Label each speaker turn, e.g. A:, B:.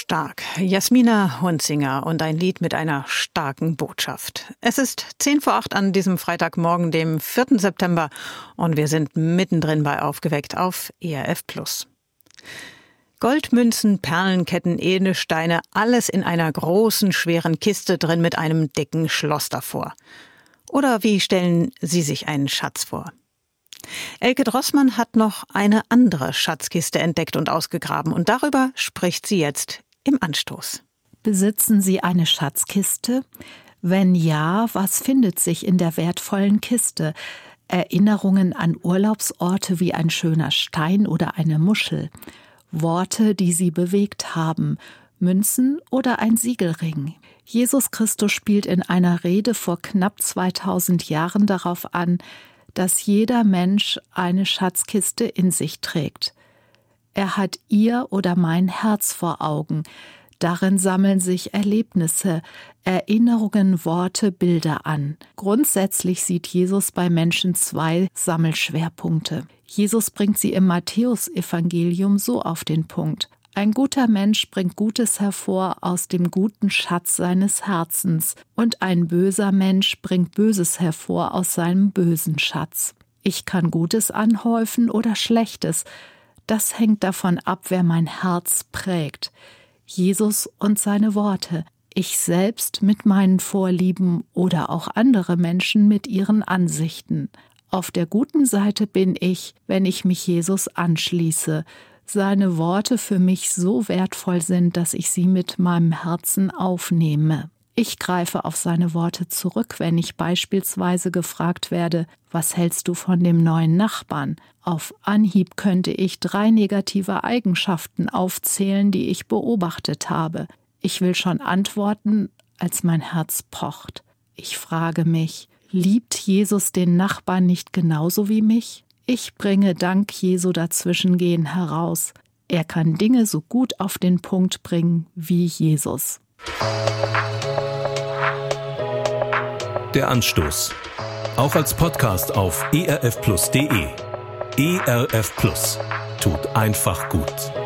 A: Stark, Jasmina Hunzinger und ein Lied mit einer starken Botschaft. Es ist 7:50 an diesem Freitagmorgen, dem 4. September, und wir sind mittendrin bei Aufgeweckt auf ERF+. Goldmünzen, Perlenketten, Edelsteine, alles in einer großen, schweren Kiste drin mit einem dicken Schloss davor. Oder wie stellen Sie sich einen Schatz vor? Elke Drossmann hat noch eine andere Schatzkiste entdeckt und ausgegraben, und darüber spricht sie jetzt im Anstoß.
B: Besitzen Sie eine Schatzkiste? Wenn ja, was findet sich in der wertvollen Kiste? Erinnerungen an Urlaubsorte wie ein schöner Stein oder eine Muschel? Worte, die Sie bewegt haben? Münzen oder ein Siegelring? Jesus Christus spielt in einer Rede vor knapp 2000 Jahren darauf an, dass jeder Mensch eine Schatzkiste in sich trägt. Er hat ihr oder mein Herz vor Augen. Darin sammeln sich Erlebnisse, Erinnerungen, Worte, Bilder an. Grundsätzlich sieht Jesus bei Menschen 2 Sammelschwerpunkte. Jesus bringt sie im Matthäusevangelium so auf den Punkt: Ein guter Mensch bringt Gutes hervor aus dem guten Schatz seines Herzens, und ein böser Mensch bringt Böses hervor aus seinem bösen Schatz. Ich kann Gutes anhäufen oder Schlechtes. Das hängt davon ab, wer mein Herz prägt. Jesus und seine Worte. Ich selbst mit meinen Vorlieben oder auch andere Menschen mit ihren Ansichten. Auf der guten Seite bin ich, wenn ich mich Jesus anschließe, seine Worte für mich so wertvoll sind, dass ich sie mit meinem Herzen aufnehme. Ich greife auf seine Worte zurück, wenn ich beispielsweise gefragt werde: Was hältst du von dem neuen Nachbarn? Auf Anhieb könnte ich 3 negative Eigenschaften aufzählen, die ich beobachtet habe. Ich will schon antworten, als mein Herz pocht. Ich frage mich: Liebt Jesus den Nachbarn nicht genauso wie mich? Ich bringe dank Jesu Dazwischengehen heraus. Er kann Dinge so gut auf den Punkt bringen wie Jesus.
C: Der Anstoß. Auch als Podcast auf erfplus.de. ERF Plus. Tut einfach gut.